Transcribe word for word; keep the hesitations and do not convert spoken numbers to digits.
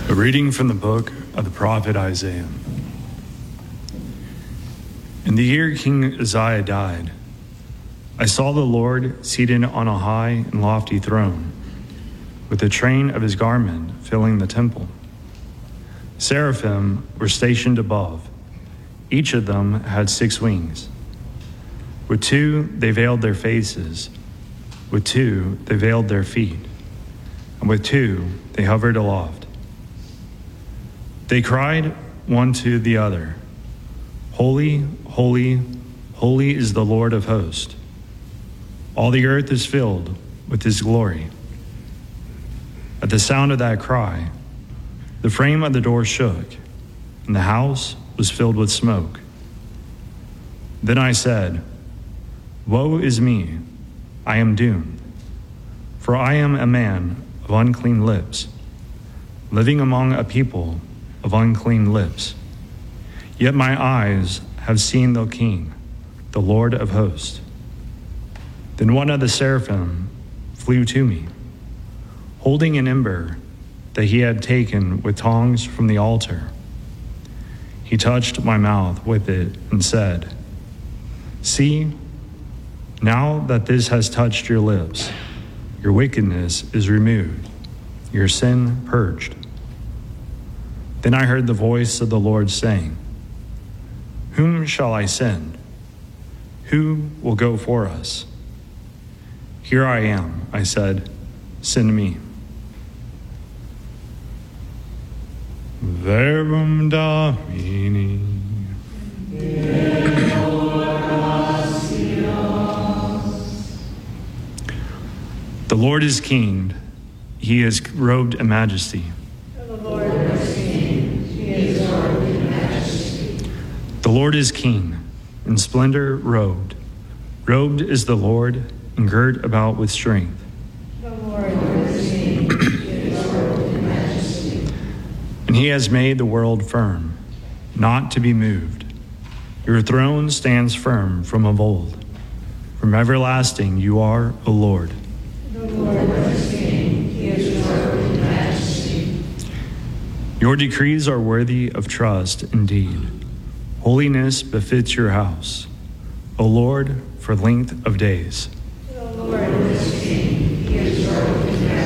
A reading from the book of the prophet Isaiah. In the year King Uzziah died, I saw the Lord seated on a high and lofty throne, with the train of his garment filling the temple. Seraphim were stationed above. Each of them had six wings. With two they veiled their faces, with two they veiled their feet, and with two they hovered aloft. They cried one to the other, "Holy, holy, holy is the Lord of hosts. All the earth is filled with his glory." At the sound of that cry, the frame of the door shook, and the house was filled with smoke. Then I said, "Woe is me, I am doomed, for I am a man of unclean lips, living among a people of unclean lips. Yet my eyes have seen the King, the Lord of hosts." Then one of the seraphim flew to me, holding an ember that he had taken with tongs from the altar. He touched my mouth with it and said, "See, now that this has touched your lips, your wickedness is removed, your sin purged." Then I heard the voice of the Lord saying, "Whom shall I send? Who will go for us?" "Here I am," I said, "send me." Verbum Domini. The Lord is King. He is robed in majesty. The Lord is King. He is robed in majesty. The Lord is King, in splendor robed. Robed is the Lord, and girt about with strength. The Lord is King. He is robed in majesty. And he has made the world firm, not to be moved. Your throne stands firm from of old. From everlasting you are, O Lord. The Lord is King. He is robed in majesty. Your decrees are worthy of trust indeed. Holiness befits your house, O Lord, for length of days. The Lord is